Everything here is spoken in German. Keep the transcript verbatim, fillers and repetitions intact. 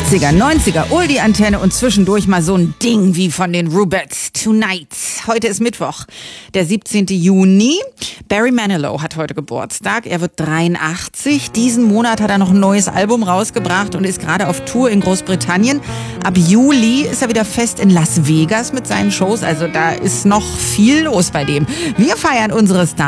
achtziger, neunziger, Oldie-Antenne und zwischendurch mal so ein Ding wie von den Rubettes. Tonight. Heute ist Mittwoch, der siebzehnten Juni. Barry Manilow hat heute Geburtstag. Er wird dreiundachtzig. Diesen Monat hat er noch ein neues Album rausgebracht und ist gerade auf Tour in Großbritannien. Ab Juli ist er wieder fest in Las Vegas mit seinen Shows. Also da ist noch viel los bei dem. Wir feiern unsere Stars.